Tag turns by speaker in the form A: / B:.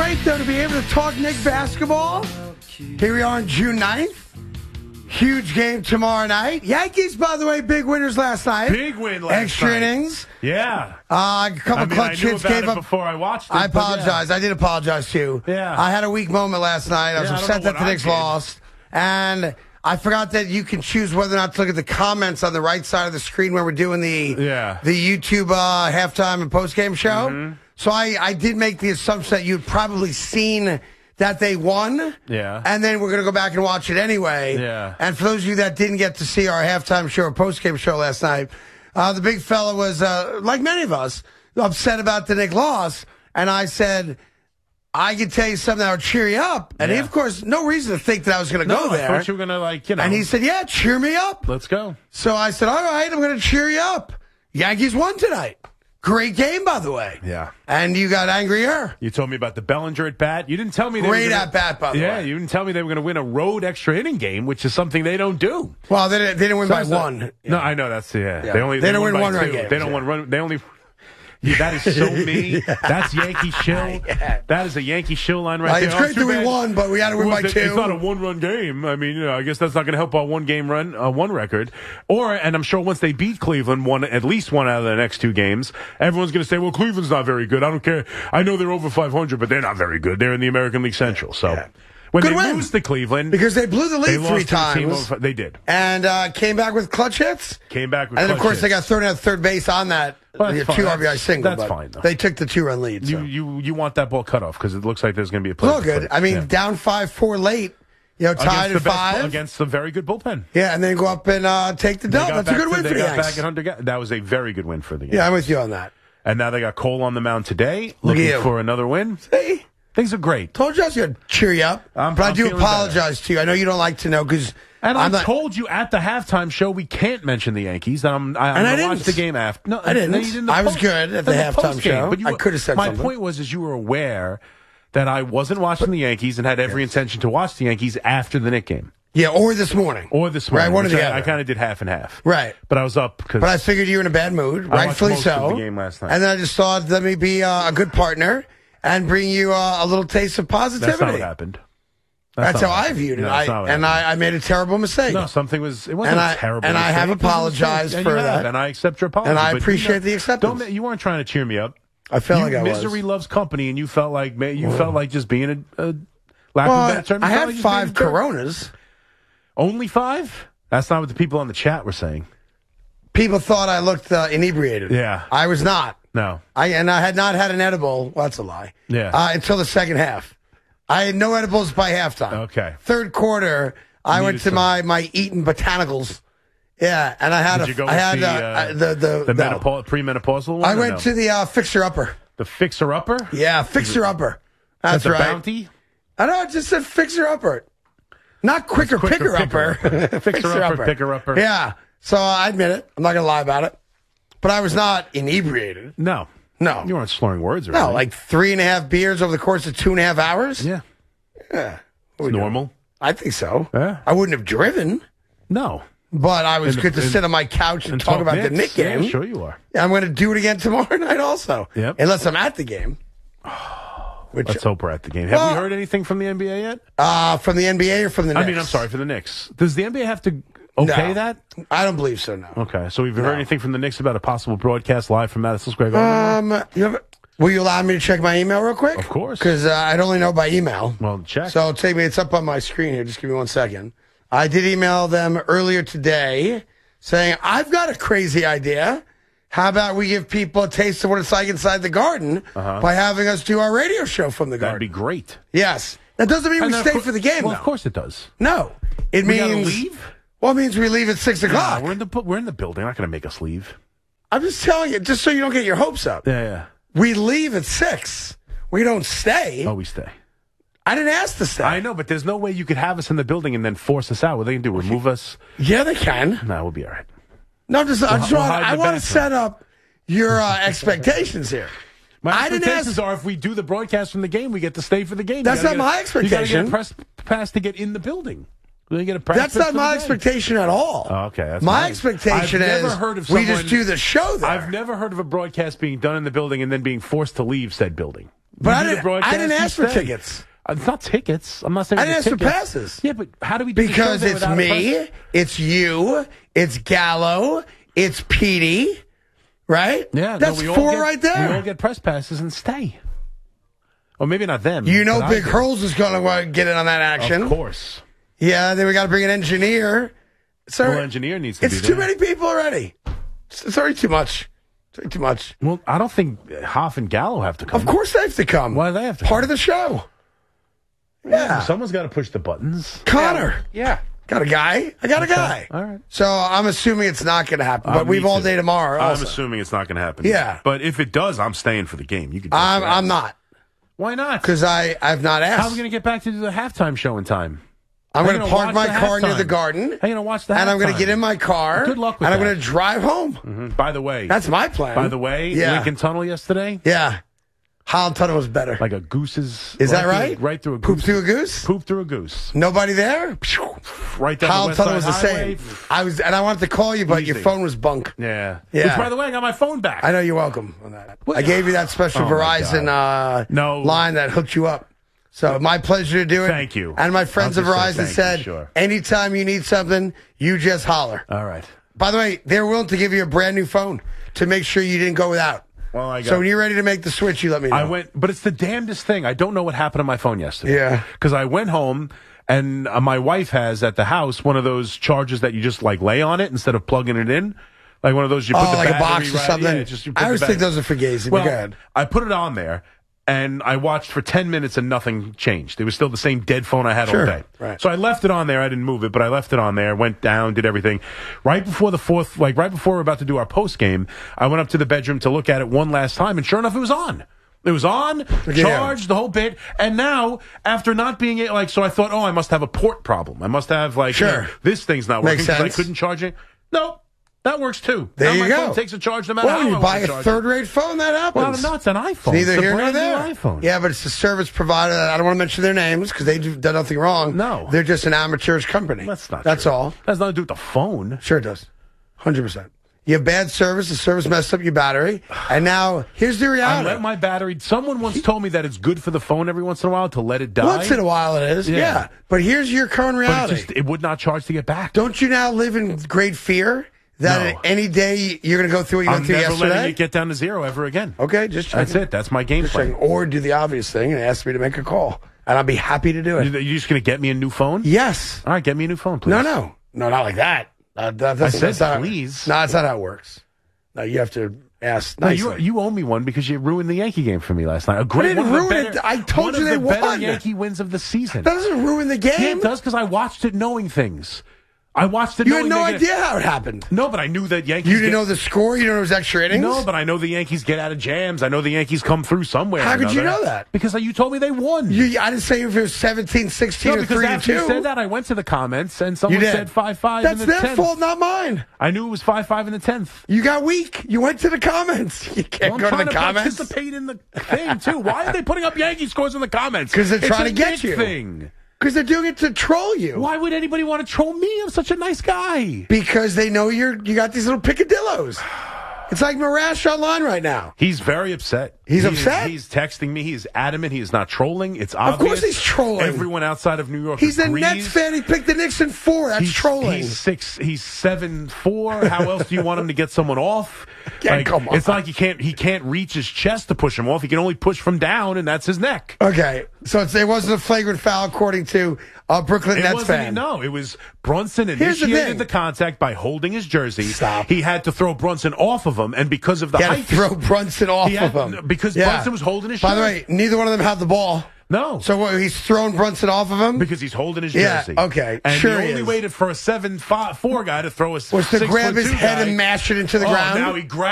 A: great, though, to be able to talk Knick basketball. Here we are on June 9th. Huge game tomorrow night. Yankees, by the way, big winners last night.
B: Big win last night.
A: Extra innings.
B: Yeah.
A: A couple clutch hits gave up.
B: Before I watched it.
A: I apologize.
B: Yeah.
A: I did apologize, too.
B: Yeah.
A: I had a weak moment last night. I was upset that the Knicks lost. And I forgot that you can choose whether or not to look at the comments on the right side of the screen when we're doing the YouTube halftime and postgame show. Mm-hmm. So I did make the assumption that you'd probably seen that they won.
B: Yeah.
A: And then we're going to go back and watch it anyway.
B: Yeah.
A: And for those of you that didn't get to see our halftime show or postgame show last night, the big fella was, like many of us, upset about the Knicks loss. And I said, I can tell you something that would cheer you up. And he, of course, no reason to think that I was going to go there.
B: I thought you were going to,
A: And he said, yeah, cheer me up.
B: Let's go.
A: So I said, all right, I'm going to cheer you up. Yankees won tonight. Great game, by the way.
B: Yeah.
A: And you got angrier.
B: You told me about the Bellinger at bat. You didn't tell me
A: Great at bat, by the way.
B: Yeah, you didn't tell me they were going to win a road extra inning game, which is something they don't do.
A: Well, they didn't win by one.
B: No, I know that's
A: They
B: don't
A: win one run games.
B: They don't win run. They only. Yeah, that is so me. That's Yankee shill. That is a Yankee shill line right there.
A: It's great that we won, but we had to win by two.
B: It's not a one-run game. I mean, I guess that's not going to help our one-game run, one record. And I'm sure once they beat Cleveland, at least one out of the next two games, everyone's going to say, well, Cleveland's not very good. I don't care. I know they're over 500, but they're not very good. They're in the American League Central. So when they lose to Cleveland.
A: Because they blew the lead three times.
B: They did.
A: And came back with clutch hits.
B: And
A: of course, they got thrown out third base on that.
B: Well,
A: two RBI single.
B: That's fine, though.
A: They took the 2-run lead. So.
B: You want that ball cut off because it looks like there's going to be a play.
A: It's all good. I mean, down 5-4 late, tied at 5.
B: Against a very good bullpen.
A: Yeah, and then go up and take the dub. That's a good win for the Yankees.
B: That was a very good win for the Yankees.
A: Yeah, I'm with you on that.
B: And now they got Cole on the mound today, looking for another win.
A: See?
B: Things are great.
A: Told you I was going to cheer you up. But I do apologize to you. I know you don't like to know because...
B: And I told you at the halftime show we can't mention the Yankees. I'm going to watch the game after. No,
A: I didn't. I was good at the halftime show. But I could have said something.
B: My point was you were aware that I wasn't watching the Yankees and had every intention to watch the Yankees after the Knicks game.
A: Yeah, or this morning.
B: Right,
A: one or the other.
B: I kind of did half and half.
A: Right.
B: But I was up because...
A: But I figured you were in a bad mood, rightfully so.
B: I watched most of the game last night.
A: And then I just thought, let me be a good partner and bring you a little taste of positivity.
B: That's not what happened.
A: That's how I viewed it. I made a terrible mistake.
B: No, it wasn't a terrible
A: and
B: mistake.
A: I have apologized for that.
B: And I accept your apology.
A: And I appreciate the acceptance.
B: You weren't trying to cheer me up.
A: I felt like I was.
B: Misery loves company, and you felt like just being a lack of better term.
A: I had 5 Coronas.
B: Only 5? That's not what the people on the chat were saying.
A: People thought I looked inebriated.
B: Yeah.
A: I was not.
B: No.
A: I had not had an edible. Well, that's a lie.
B: Yeah.
A: Until the second half. I had no edibles by halftime.
B: Okay.
A: Third quarter, I went to my Eaton Botanicals. Yeah, and I had
B: the premenopausal one?
A: I went to the Fixer Upper.
B: The Fixer Upper?
A: Yeah, Fixer Upper. That's right.
B: Bounty?
A: I know, it just said Fixer Upper. Not Quicker Picker Upper.
B: Fixer Upper, Picker Upper.
A: Yeah. So I admit it. I'm not going to lie about it. But I was not inebriated.
B: No.
A: You
B: weren't slurring words or anything.
A: No, like 3.5 beers over the course of 2.5 hours?
B: Yeah.
A: Yeah.
B: It's normal.
A: I think so.
B: Yeah.
A: I wouldn't have driven.
B: No.
A: But I was good to sit on my couch and talk about the Knicks game.
B: Yeah, sure you are.
A: Yeah, I'm going to do it again tomorrow night also.
B: Yep.
A: Unless I'm at the game.
B: Let's hope we're at the game. Have we heard anything from the NBA yet?
A: From the NBA or from the Knicks?
B: I mean, I'm sorry, for the Knicks. Does the NBA have to that?
A: I don't believe so, no.
B: Okay, so we've heard anything from the Knicks about a possible broadcast live from Madison Square Garden?
A: Will you allow me to check my email real quick?
B: Of course.
A: Because I'd only know by email.
B: Well, check.
A: So it's up on my screen here. Just give me 1 second. I did email them earlier today saying, I've got a crazy idea. How about we give people a taste of what it's like inside the Garden by having us do our radio show from the Garden?
B: That'd be great.
A: Yes. That doesn't mean we stay for the game,
B: Well, of course it does.
A: No. It means...
B: gotta leave?
A: Well, it means we leave at 6 o'clock.
B: We're in the building. They're not going to make us leave.
A: I'm just telling you, just so you don't get your hopes up.
B: Yeah.
A: We leave at 6. We don't stay.
B: Oh, we stay.
A: I didn't ask to stay.
B: I know, but there's no way you could have us in the building and then force us out. What are they going to do? Remove us?
A: Yeah, they can.
B: No, we'll be all right.
A: No, I want to set up your expectations here.
B: My expectations are if we do the broadcast from the game, we get to stay for the game.
A: That's not my expectation.
B: You got to get a press pass to get in the building.
A: That's not my expectation at all.
B: Oh, okay. That's
A: my expectation is we just do the show there.
B: I've never heard of a broadcast being done in the building and then being forced to leave said building.
A: But I didn't ask for tickets.
B: It's not tickets. I'm not saying
A: I didn't ask for
B: tickets.
A: passes.
B: Yeah, but how do we do
A: Because
B: the show
A: it's me, it's you, it's Gallo, it's Petey, right?
B: Yeah.
A: That's four right there.
B: We all get press passes and stay. Or maybe not them.
A: You know Big Hurls is going to get in on that action.
B: Of course.
A: Yeah, then we got to bring an engineer.
B: Well, engineer needs to be there.
A: It's too many people already. It's already too much. It's already too much.
B: Well, I don't think Hoff and Gallo have to come.
A: Of course they have to come.
B: Why do they have to
A: Part of the show. Yeah.
B: Someone's got to push the buttons.
A: Connor.
B: Yeah.
A: Got a guy? I got a guy.
B: All right.
A: So I'm assuming it's not going to happen, but we've all day tomorrow.
B: I'm
A: also.
B: assuming it's not going to happen.
A: Yeah.
B: But if it does, I'm staying for the game. You can.
A: I'm not.
B: Why not?
A: Because I've not asked.
B: How are we going to get back to the halftime show in time?
A: I'm going to park my car near the Garden.
B: How are you going to watch that?
A: And I'm going to get in my car.
B: Good luck with
A: that.
B: And
A: I'm going to drive home.
B: Mm-hmm. By the way.
A: That's my plan.
B: By the way, Lincoln Tunnel yesterday?
A: Yeah. Holland Tunnel was better.
B: Like a goose's.
A: Is that right?
B: Right through a goose.
A: Poop through a goose?
B: Poop through a goose.
A: Nobody there?
B: Right down
A: Holland
B: the
A: Tunnel was the
B: highway.
A: same. I wanted to call you, but your phone was bunk.
B: Yeah.
A: Yeah.
B: Which, by the way, I got my phone back.
A: I know, you're welcome on that. I gave you that special Verizon line that hooked you up. So my pleasure to do it.
B: Thank you.
A: And my friends of Verizon said, anytime you need something, you just holler.
B: All right.
A: By the way, they're willing to give you a brand new phone to make sure you didn't go without.
B: Well,
A: so when you're ready to make the switch, you let me know.
B: But it's the damnedest thing. I don't know what happened to my phone yesterday.
A: Yeah.
B: Because I went home, and my wife has at the house one of those chargers that you just like lay on it instead of plugging it in. Like one of those you put the
A: like
B: battery
A: a box or something.
B: Yeah,
A: I always think those are for gays.
B: Well,
A: go ahead.
B: I put it on there, and I watched for 10 minutes and nothing changed. It was still the same dead phone I had all day.
A: Right.
B: So I left it on there. I didn't move it, but I left it on there, went down, did everything. Right before right before we were about to do our post game, I went up to the bedroom to look at it one last time, and sure enough, it was on. It was on, charged, the whole bit. And now, after not being so I thought, I must have a port problem. I must have this thing's not working because I couldn't charge it. No. That works too.
A: There you go.
B: My phone takes a charge no matter how
A: you buy a
B: charge
A: third-rate phone, that happens.
B: Well, no, it's an iPhone.
A: Neither
B: it's
A: here nor there.
B: iPhone.
A: Yeah, but it's a service provider that I don't want to mention their names because they've done nothing wrong.
B: No.
A: They're just an amateurish company. That's all.
B: That has nothing to do with the phone.
A: Sure it does. 100%. You have bad service. The service messed up your battery. And now, here's the reality.
B: I let my battery... Someone once told me that it's good for the phone every once in a while to let it die.
A: Once in a while it is, yeah. But here's your current reality.
B: But it would not charge to get back.
A: Don't you now live in great fear that any day you're going to go through what you went through yesterday?
B: I'm never letting it get down to zero ever again.
A: Okay, just checking.
B: That's it. That's my game plan.
A: Or do the obvious thing and ask me to make a call. And I'll be happy to do it.
B: You're just going to get me a new phone?
A: Yes.
B: All right, get me a new phone, please.
A: No, not like that.
B: I said please.
A: No, that's not how it works. No, you have to ask nicely.
B: You owe me one because you ruined the Yankee game for me last night.
A: I didn't ruin it. I told you they won.
B: Better Yankee wins of the season.
A: That doesn't ruin the game.
B: Yeah, it does because I watched it knowing things. I watched it.
A: You had no idea how it happened.
B: No, but I knew that Yankees.
A: You didn't know the score. You didn't know it was extra innings.
B: No, but I know the Yankees get out of jams. I know the Yankees come through somewhere.
A: How could you know that?
B: Because you told me they won.
A: I didn't say if it was 17-16 or 3-2.
B: Because after you said that, I went to the comments and someone said 5-5.
A: That's
B: in the 10th.
A: their fault, not mine.
B: I knew it was 5-5 in the 10th.
A: You got weak. You went to the comments. You can't go to the comments.
B: Participate in the thing too. Why are they putting up Yankee scores in the comments?
A: Because they're trying to get you.
B: Thing.
A: Because they're doing it to troll you.
B: Why would anybody want to troll me? I'm such a nice guy.
A: Because they know you got these little picadillos. It's like Marash online right now.
B: He's very upset.
A: He's upset?
B: He's texting me. He's adamant. He is not trolling. It's obvious.
A: Of course he's trolling.
B: Everyone outside of New York
A: He's
B: agrees.
A: a Nets fan. He picked the Knicks in 4. That's trolling.
B: He's 7'4". How else do you want him to get someone off?
A: Come on.
B: It's like he can't reach his chest to push him off. He can only push from down, and that's his neck.
A: Okay. So it wasn't a flagrant foul according to Brooklyn Nets fan.
B: No, it was Brunson initiated the contact by holding his jersey.
A: Stop.
B: He had to throw Brunson off of him, and because of the height...
A: He had to throw Brunson off of him.
B: Because Brunson was holding his shirt.
A: By the way, neither one of them had the ball.
B: No.
A: So he's throwing Brunson off of him?
B: Because he's holding his jersey.
A: Yeah, okay.
B: And
A: sure
B: he only waited for a 7'4" guy to throw a 6'2"
A: was to grab his head and mash it into the ground?
B: Now he grabbed